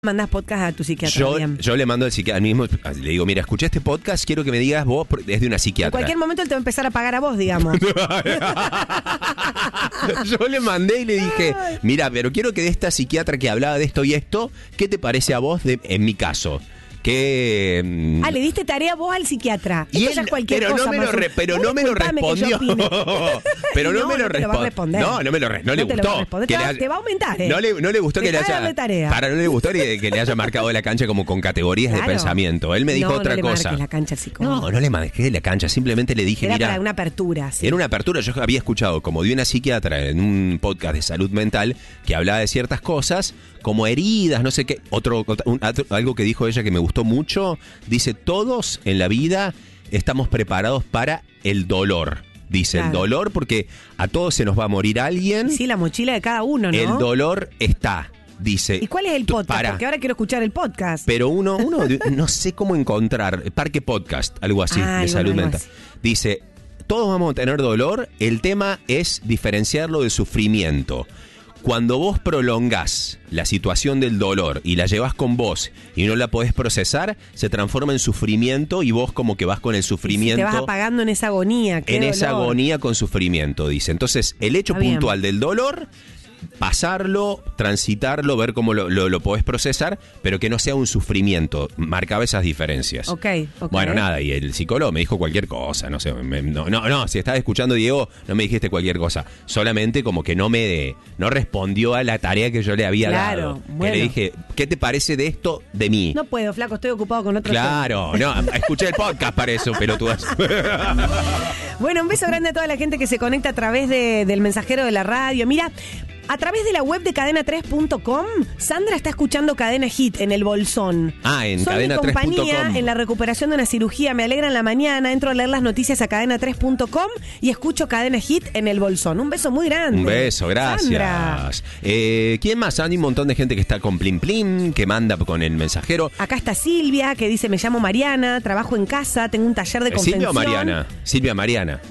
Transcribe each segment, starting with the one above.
Mandás podcast a tu psiquiatra. Yo le mando al psiquiatra mismo, le digo, mira, escuché este podcast, quiero que me digas vos, es de una psiquiatra. En cualquier momento él te va a empezar a pagar a vos, digamos. Yo le mandé y le dije, mira, pero quiero que de esta psiquiatra que hablaba de esto y esto, ¿qué te parece a vos en mi caso? Que le diste tarea vos al psiquiatra. Y Esto ya es cualquier cosa. Pero no me lo respondió. Pero no me lo respondió. No le gustó. Te va a aumentar, No le gustó que le haya no le gustó que le haya marcado la cancha como con categorías de pensamiento. Él me dijo otra cosa. No le la cancha al psicólogo. No le marqué la cancha, simplemente le dije, era mira, para una apertura, sí. Era una apertura. Yo había escuchado como de una psiquiatra en un podcast de salud mental que hablaba de ciertas cosas como heridas, no sé qué. Algo que dijo ella que me gustó mucho, dice, todos en la vida estamos preparados para el dolor. Dice, claro. El dolor, porque a todos se nos va a morir alguien. Sí, la mochila de cada uno, ¿no? El dolor está, dice. ¿Y cuál es el podcast? Porque ahora quiero escuchar el podcast. Pero uno no sé cómo encontrar, Parque Podcast, algo así, de salud mental. Dice, todos vamos a tener dolor, el tema es diferenciarlo del sufrimiento. Cuando vos prolongás la situación del dolor y la llevas con vos y no la podés procesar, se transforma en sufrimiento y vos como que vas con el sufrimiento. Te vas apagando en esa agonía. En esa agonía con sufrimiento, dice. Entonces, el hecho puntual del dolor, pasarlo, transitarlo, ver cómo lo podés procesar, pero que no sea un sufrimiento. Marcaba esas diferencias. Ok. Bueno, nada, y el psicólogo me dijo cualquier cosa, no sé, no, si estabas escuchando, Diego, no me dijiste cualquier cosa. Solamente como que no respondió a la tarea que yo le había dado. Bueno. Que le dije, ¿qué te parece de esto de mí? No puedo, flaco, estoy ocupado con otro Claro, tema. No, escuché el podcast para eso, pelotudas. Bueno, un beso grande a toda la gente que se conecta a través del mensajero de la radio. Mira, a través de la web de cadena3.com, Sandra está escuchando Cadena Hit en el Bolsón. En Son cadena3.com. mi compañía en la recuperación de una cirugía. Me alegra en la mañana, entro a leer las noticias a cadena3.com y escucho Cadena Hit en el Bolsón. Un beso muy grande. Un beso, gracias. Sandra. ¿Quién más? Hay un montón de gente que está con Plim Plim, que manda con el mensajero. Acá está Silvia, que dice, me llamo Mariana, trabajo en casa, tengo un taller de confección. ¿Silvia o Mariana? Silvia Mariana.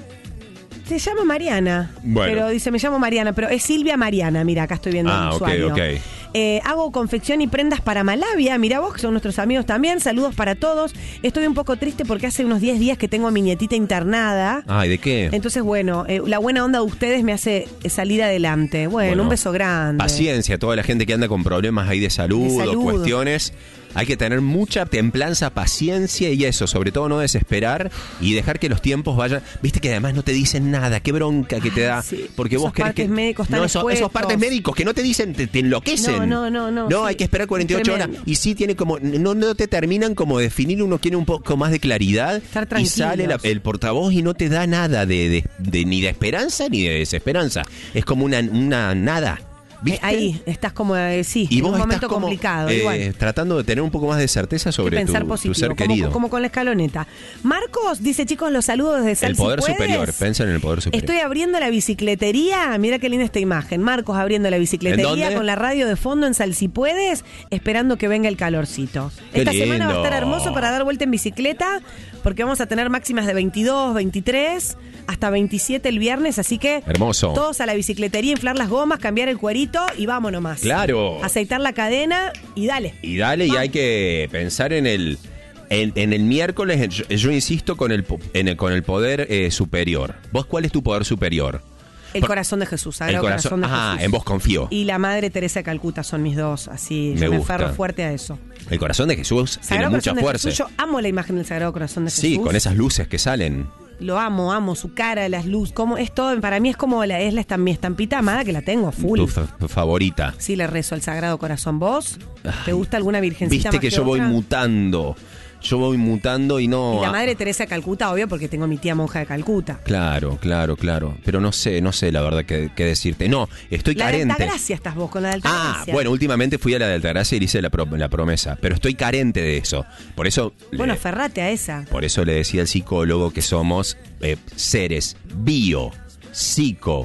Se llama Mariana, pero dice, me llamo Mariana, pero es Silvia Mariana, mira, acá estoy viendo el usuario. Ok. Hago confección y prendas para Malavia, mira vos, que son nuestros amigos también, saludos para todos. Estoy un poco triste porque hace unos 10 días que tengo a mi nietita internada. Ay, ¿de qué? Entonces, bueno, la buena onda de ustedes me hace salir adelante. Bueno, un beso grande. Paciencia a toda la gente que anda con problemas ahí de salud o cuestiones. Hay que tener mucha templanza, paciencia y eso, sobre todo no desesperar y dejar que los tiempos vayan. Viste que además no te dicen nada, qué bronca que te da. Sí. Porque vos crees que médicos esos partes médicos que no te dicen, te enloquecen. No, sí. Hay que esperar 48 horas. Y sí tiene como, no te terminan como definir, uno quiere un poco más de claridad. Estar tranquilo. Y sale el portavoz y no te da nada ni de esperanza ni de desesperanza. Es como una nada. ¿Viste? Ahí estás como, sí, y en vos un momento como, complicado. Tratando de tener un poco más de certeza sobre tu ser querido. Como con la escaloneta. Marcos dice, chicos, los saludos desde Sal. El poder superior, piensa en el poder superior. Estoy abriendo la bicicletería, mira qué linda esta imagen. Marcos abriendo la bicicletería con la radio de fondo en Sal Si Puedes, esperando que venga el calorcito. Esta semana va a estar hermoso para dar vuelta en bicicleta, porque vamos a tener máximas de 22, 23, hasta 27 el viernes, así que hermoso. Todos a la bicicletería, inflar las gomas, cambiar el cuerito y vámonos más. Claro. Aceitar la cadena y dale. Y hay que pensar en el miércoles. Yo insisto con el poder superior. ¿Vos cuál es tu poder superior? El corazón de Jesús, Sagrado Corazón de Jesús. En vos confío. Y la Madre Teresa de Calcuta son mis dos, así me aferro fuerte a eso. El corazón de Jesús tiene mucha fuerza. Yo amo la imagen del Sagrado Corazón de Jesús. Sí, con esas luces que salen. Lo amo, su cara, las luces, como es todo, para mí es como mi estampita amada que la tengo full. Tu favorita. Sí, le rezo al Sagrado Corazón. ¿Vos? ¿Te gusta alguna virgencita? Viste que yo voy mutando. Y no. Y la Madre Teresa de Calcuta, obvio, porque tengo a mi tía monja de Calcuta. Claro. Pero no sé la verdad qué decirte. No, estoy carente. La de Altagracia estás vos, con la de Altagracia. Bueno, últimamente fui a la de Altagracia y hice la promesa. Pero estoy carente de eso. Por eso. Bueno, aferrate a esa. Por eso le decía al psicólogo que somos seres psico.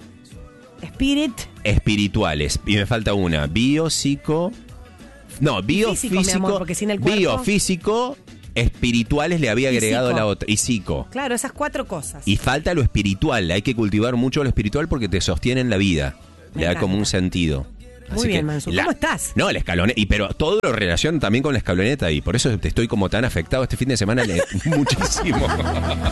Espirituales. Y me falta una. Biofísico, mi amor, porque sin el cuerpo. Biofísico, espirituales le había agregado la otra. Y psico. Claro, esas 4 cosas. Y falta lo espiritual. Hay que cultivar mucho lo espiritual porque te sostiene en la vida. Le da como un sentido. Muy bien, Mansu. ¿Cómo estás? No, la escaloneta. Pero todo lo relaciona también con la escaloneta y por eso estoy como tan afectado este fin de semana muchísimo.